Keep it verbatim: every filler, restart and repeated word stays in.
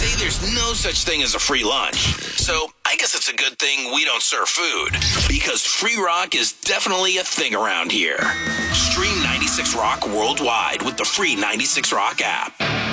say there's no such thing as a free lunch. So I guess it's a good thing we don't serve food, because free rock is definitely a thing around here. Stream ninety-six Rock worldwide with the free ninety-six Rock app.